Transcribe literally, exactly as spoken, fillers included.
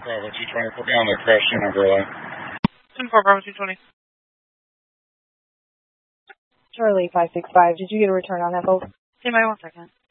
Bravo two twenty, put me on the crash team umbrella. ten four, Bravo two twenty. Charlie five six five, did you get a return on that boat? Stay by one second.